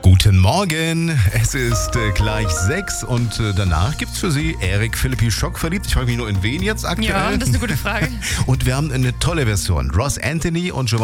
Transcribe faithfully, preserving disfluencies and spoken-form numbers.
Guten Morgen, es ist äh, gleich sechs und äh, danach gibt's für Sie Eric Philippi schockverliebt. Ich frage mich nur, in wen jetzt aktuell? Ja, das ist eine gute Frage. Und wir haben eine tolle Version. Ross Anthony und Giovanni